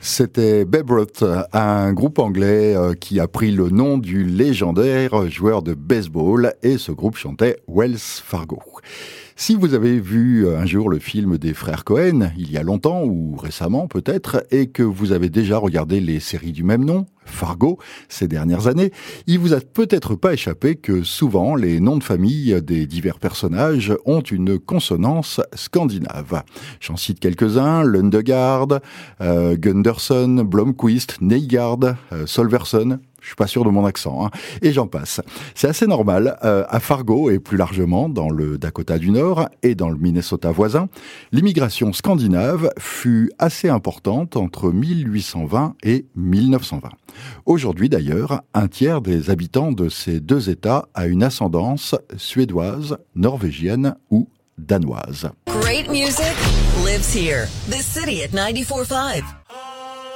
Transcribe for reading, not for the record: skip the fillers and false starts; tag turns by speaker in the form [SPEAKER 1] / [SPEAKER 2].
[SPEAKER 1] C'était Babe Ruth, un groupe anglais qui a pris le nom du légendaire joueur de baseball, et ce groupe chantait Wells Fargo. Si vous avez vu un jour le film des frères Cohen, il y a longtemps ou récemment peut-être, et que vous avez déjà regardé les séries du même nom, Fargo, ces dernières années, il vous a peut-être pas échappé que souvent les noms de famille des divers personnages ont une consonance scandinave. J'en cite quelques-uns: Lundegaard, Gunderson, Blomqvist, Nygard, Solverson. Je suis pas sûr de mon accent, et j'en passe. C'est assez normal. À Fargo et plus largement dans le Dakota du Nord et dans le Minnesota voisin, l'immigration scandinave fut assez importante entre 1820 et 1920. Aujourd'hui d'ailleurs, un tiers des habitants de ces deux États a une ascendance suédoise, norvégienne ou danoise.
[SPEAKER 2] Great music lives here. The City at 94.5.